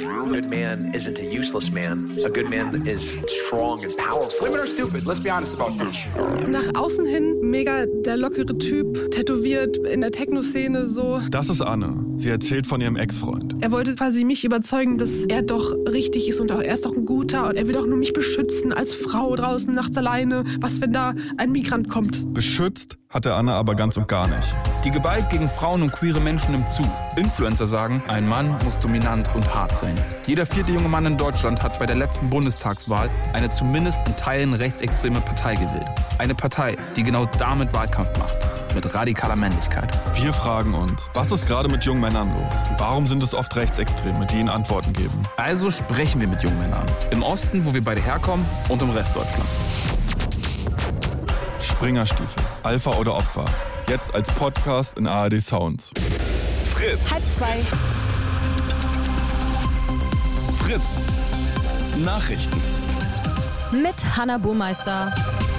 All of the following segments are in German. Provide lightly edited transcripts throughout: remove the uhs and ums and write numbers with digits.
A good man isn't a useless man. A good man is strong and powerful. Women are stupid, let's be honest about this. Nach außen hin mega der lockere Typ, tätowiert in der Techno-Szene so. Das ist Anne. Sie erzählt von ihrem Ex-Freund. Er wollte quasi mich überzeugen, dass er doch richtig ist und er ist doch ein guter und er will doch nur mich beschützen als Frau draußen nachts alleine. Was, wenn da ein Migrant kommt? Beschützt hat er Anne aber ganz und gar nicht. Die Gewalt gegen Frauen und queere Menschen nimmt zu. Influencer sagen, ein Mann muss dominant und hart sein. Jeder 4. junge Mann in Deutschland hat bei der letzten Bundestagswahl eine zumindest in Teilen rechtsextreme Partei gewählt. Eine Partei, die genau damit Wahlkampf macht. Mit radikaler Männlichkeit. Wir fragen uns, was ist gerade mit jungen Männern los? Warum sind es oft Rechtsextreme, die ihnen Antworten geben? Also sprechen wir mit jungen Männern. Im Osten, wo wir beide herkommen, und im Rest Deutschlands. Springerstiefel, Alpha oder Opfer. Jetzt als Podcast in ARD Sounds. Fritz. 1:30. Fritz. Nachrichten. Mit Hanna Burmeister.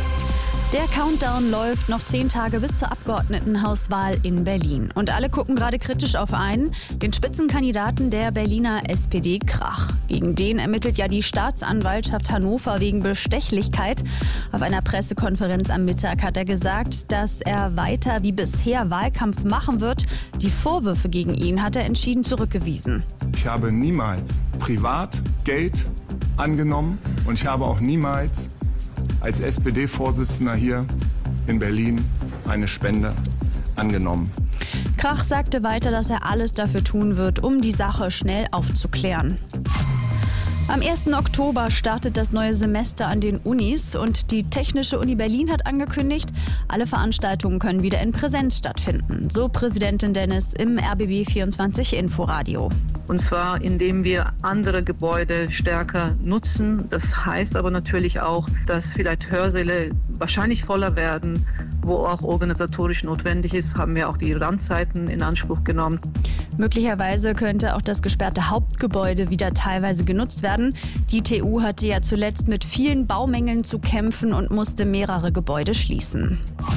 Der Countdown läuft, noch 10 Tage bis zur Abgeordnetenhauswahl in Berlin. Und alle gucken gerade kritisch auf einen, den Spitzenkandidaten der Berliner SPD, Krach. Gegen den ermittelt ja die Staatsanwaltschaft Hannover wegen Bestechlichkeit. Auf einer Pressekonferenz am Mittag hat er gesagt, dass er weiter wie bisher Wahlkampf machen wird. Die Vorwürfe gegen ihn hat er entschieden zurückgewiesen. Ich habe niemals privat Geld angenommen und ich habe auch niemals als SPD-Vorsitzender hier in Berlin eine Spende angenommen. Krach sagte weiter, dass er alles dafür tun wird, um die Sache schnell aufzuklären. Am 1. Oktober startet das neue Semester an den Unis und die Technische Uni Berlin hat angekündigt, alle Veranstaltungen können wieder in Präsenz stattfinden. So Präsidentin Dennis im RBB 24 Inforadio. Und zwar, indem wir andere Gebäude stärker nutzen. Das heißt aber natürlich auch, dass vielleicht Hörsäle wahrscheinlich voller werden, wo auch organisatorisch notwendig ist, haben wir auch die Randzeiten in Anspruch genommen. Möglicherweise könnte auch das gesperrte Hauptgebäude wieder teilweise genutzt werden. Die TU hatte ja zuletzt mit vielen Baumängeln zu kämpfen und musste mehrere Gebäude schließen.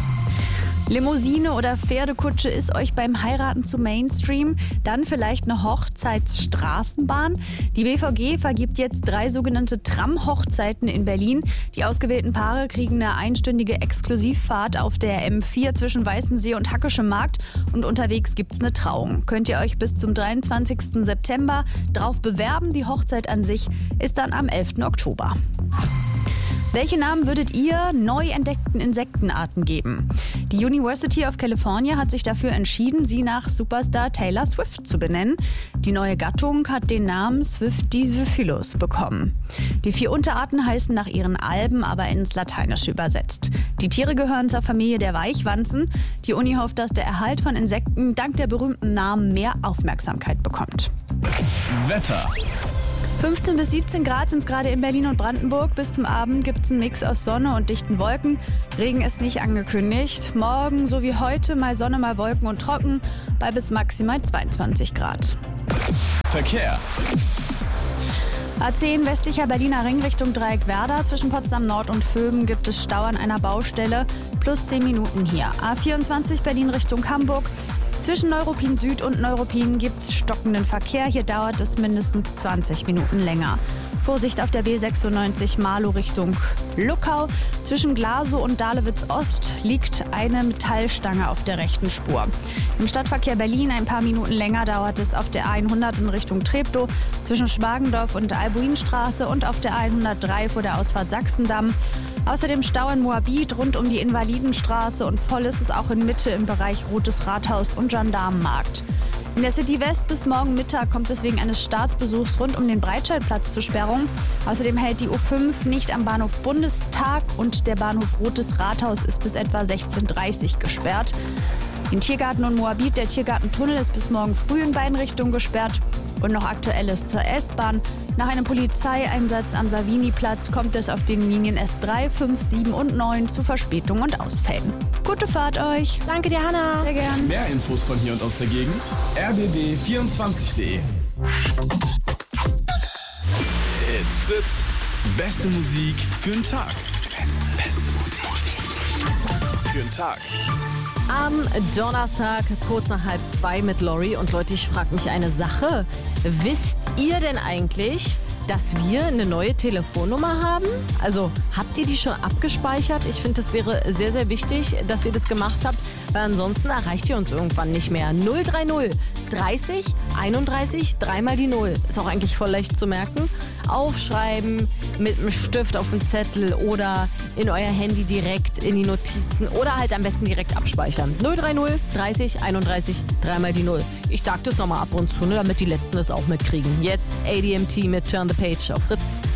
Limousine oder Pferdekutsche ist euch beim Heiraten zu Mainstream? Dann vielleicht eine Hochzeitsstraßenbahn? Die BVG vergibt jetzt 3 sogenannte Tram-Hochzeiten in Berlin. Die ausgewählten Paare kriegen eine einstündige Exklusivfahrt auf der M4 zwischen Weißensee und Hackischem Markt und unterwegs gibt's eine Trauung. Könnt ihr euch bis zum 23. September drauf bewerben. Die Hochzeit an sich ist dann am 11. Oktober. Welche Namen würdet ihr neu entdeckten Insektenarten geben? Die University of California hat sich dafür entschieden, sie nach Superstar Taylor Swift zu benennen. Die neue Gattung hat den Namen Swiftizophilus bekommen. Die 4 Unterarten heißen nach ihren Alben, aber ins Lateinische übersetzt. Die Tiere gehören zur Familie der Weichwanzen. Die Uni hofft, dass der Erhalt von Insekten dank der berühmten Namen mehr Aufmerksamkeit bekommt. Wetter. 15 bis 17 Grad sind es gerade in Berlin und Brandenburg. Bis zum Abend gibt es einen Mix aus Sonne und dichten Wolken. Regen ist nicht angekündigt. Morgen, so wie heute, mal Sonne, mal Wolken und trocken, bei bis maximal 22 Grad. Verkehr. A10 westlicher Berliner Ring Richtung Dreieckwerder. Zwischen Potsdam Nord und Vögen gibt es Stau an einer Baustelle. Plus 10 Minuten hier. A24 Berlin Richtung Hamburg. Zwischen Neuruppin Süd und Neuruppin gibt es stockenden Verkehr. Hier dauert es mindestens 20 Minuten länger. Vorsicht auf der B96 Marlow Richtung Luckau. Zwischen Glasow und Dahlewitz Ost liegt eine Metallstange auf der rechten Spur. Im Stadtverkehr Berlin ein paar Minuten länger dauert es auf der A100 in Richtung Treptow, zwischen Schmargendorf und Albuinstraße und auf der A103 vor der Ausfahrt Sachsendamm. Außerdem Stau in Moabit rund um die Invalidenstraße und voll ist es auch in Mitte im Bereich Rotes Rathaus und Gendarmenmarkt. In der City West bis morgen Mittag kommt es wegen eines Staatsbesuchs rund um den Breitscheidplatz zur Sperrung. Außerdem hält die U5 nicht am Bahnhof Bundestag und der Bahnhof Rotes Rathaus ist bis etwa 16:30 Uhr gesperrt. In Tiergarten und Moabit, der Tiergartentunnel ist bis morgen früh in beiden Richtungen gesperrt. Und noch Aktuelles zur S-Bahn. Nach einem Polizeieinsatz am Savini-Platz kommt es auf den Linien S3, 5, 7 und 9 zu Verspätungen und Ausfällen. Gute Fahrt euch. Danke dir, Hanna. Sehr gern. Mehr Infos von hier und aus der Gegend. rbb24.de. It's Fritz. Beste Musik für den Tag. Beste Musik für den Tag. Am Donnerstag, kurz nach 1:30 mit Lori. Und Leute, ich frage mich eine Sache. Wisst ihr denn eigentlich, dass wir eine neue Telefonnummer haben? Also habt ihr die schon abgespeichert? Ich finde, das wäre sehr, sehr wichtig, dass ihr das gemacht habt, weil ansonsten erreicht ihr uns irgendwann nicht mehr. 030 30 31 3 mal die 0. Ist auch eigentlich voll leicht zu merken. Aufschreiben mit einem Stift auf dem Zettel oder in euer Handy direkt in die Notizen oder halt am besten direkt abspeichern. 030 30 31 3 mal die 0. Ich sag das nochmal ab und zu, ne, damit die Letzten das auch mitkriegen. Jetzt ADMT mit Turn the Page auf Fritz.